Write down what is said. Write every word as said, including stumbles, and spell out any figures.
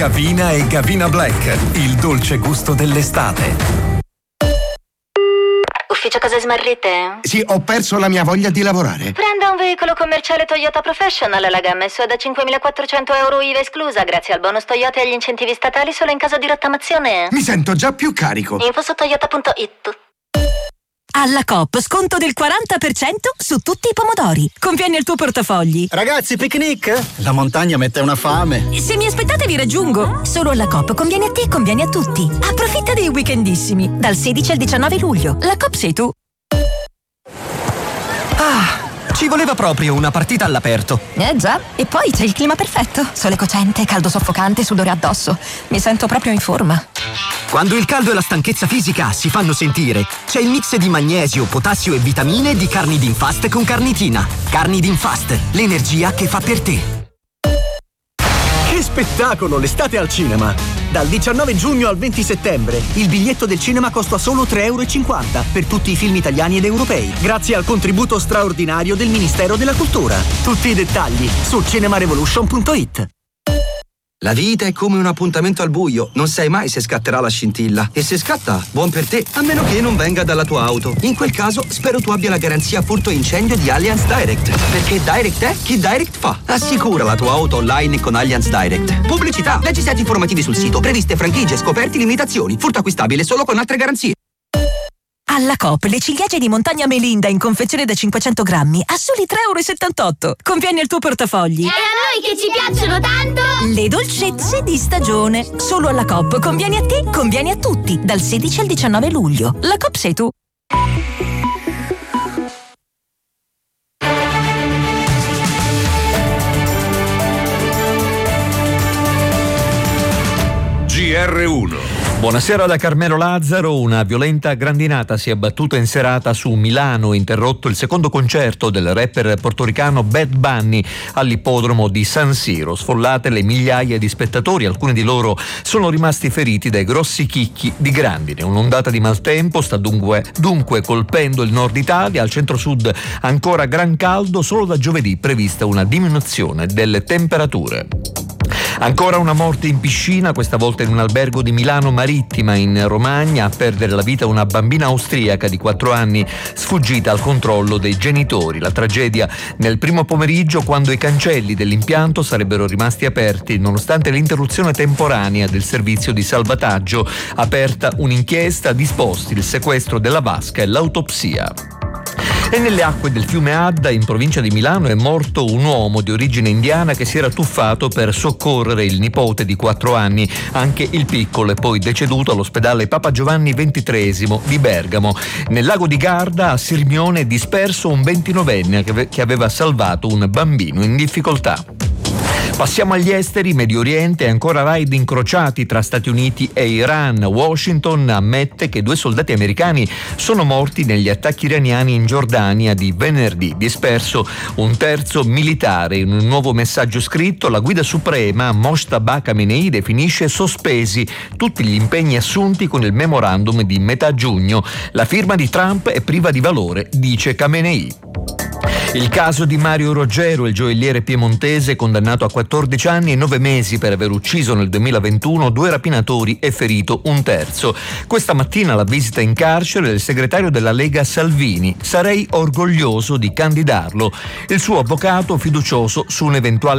Gavina e Gavina Black, il dolce gusto dell'estate. Ufficio cose smarrite? Sì, ho perso la mia voglia di lavorare. Prenda un veicolo commerciale Toyota Professional, la gamma S U V da cinquemilaquattrocento euro I V A esclusa, grazie al bonus Toyota e agli incentivi statali solo in caso di rottamazione. Mi sento già più carico. Info su toyota punto it. Alla Coop sconto del quaranta per cento su tutti i pomodori. Conviene il tuo portafogli. Ragazzi, picnic? La montagna mette una fame. Se mi aspettate vi raggiungo. Solo alla Coop conviene a te, conviene a tutti. Approfitta dei weekendissimi. Dal sedici al diciannove luglio. La Coop sei tu. Ah, ci voleva proprio una partita all'aperto. Eh già, e poi c'è il clima perfetto. Sole cocente, caldo soffocante, sudore addosso. Mi sento proprio in forma. Quando il caldo e la stanchezza fisica si fanno sentire, c'è il mix di magnesio, potassio e vitamine di Carnidin Fast con carnitina. Carnidin Fast, l'energia che fa per te. Che spettacolo, l'estate al cinema! Dal diciannove giugno al venti settembre il biglietto del cinema costa solo tre euro e cinquanta per tutti i film italiani ed europei, grazie al contributo straordinario del Ministero della Cultura. Tutti i dettagli su cinemarevolution punto it. La vita è come un appuntamento al buio, non sai mai se scatterà la scintilla. E se scatta, buon per te, a meno che non venga dalla tua auto. In quel caso, spero tu abbia la garanzia furto e incendio di Allianz Direct. Perché Direct è chi Direct fa. Assicura la tua auto online con Allianz Direct. Pubblicità, leggi set informativi sul sito, previste franchigie, scoperti, limitazioni. Furto acquistabile solo con altre garanzie. Alla Coop le ciliegie di Montagna Melinda in confezione da cinquecento grammi a soli tre euro e settantotto. Conviene il tuo portafogli. E a noi che ci piacciono tanto! Le dolcezze di stagione. Solo alla Coop. Conviene a te, conviene a tutti. Dal sedici al diciannove luglio. La Coop sei tu. G R uno. Buonasera da Carmelo Lazzaro. Una violenta grandinata si è abbattuta in serata su Milano, interrotto il secondo concerto del rapper portoricano Bad Bunny all'ippodromo di San Siro. Sfollate le migliaia di spettatori, alcuni di loro sono rimasti feriti dai grossi chicchi di grandine. Un'ondata di maltempo sta dunque, dunque colpendo il nord Italia. Al centro-sud ancora gran caldo, solo da giovedì prevista una diminuzione delle temperature. Ancora una morte in piscina, questa volta in un albergo di Milano Marittima in Romagna. A perdere la vita una bambina austriaca di quattro anni sfuggita al controllo dei genitori. La tragedia nel primo pomeriggio, quando i cancelli dell'impianto sarebbero rimasti aperti nonostante l'interruzione temporanea del servizio di salvataggio. Aperta un'inchiesta, disposti il sequestro della vasca e l'autopsia. E nelle acque del fiume Adda, in provincia di Milano, è morto un uomo di origine indiana che si era tuffato per soccorrere il nipote di quattro anni. Anche il piccolo è poi deceduto all'ospedale Papa Giovanni ventitreesimo di Bergamo. Nel lago di Garda, a Sirmione, è disperso un ventinovenne che aveva salvato un bambino in difficoltà. Passiamo agli esteri. Medio Oriente, ancora raid incrociati tra Stati Uniti e Iran. Washington ammette che due soldati americani sono morti negli attacchi iraniani in Giordania di venerdì. Disperso un terzo militare. In un nuovo messaggio scritto, la guida suprema Mojtaba Khamenei definisce sospesi tutti gli impegni assunti con il memorandum di metà giugno. La firma di Trump è priva di valore, dice Khamenei. Il caso di Mario Roggero, il gioielliere piemontese condannato a quattordici anni e nove mesi per aver ucciso nel duemilaventuno due rapinatori e ferito un terzo. Questa mattina alla visita in carcere del segretario della Lega Salvini. Sarei orgoglioso di candidarlo. Il suo avvocato fiducioso su un eventuale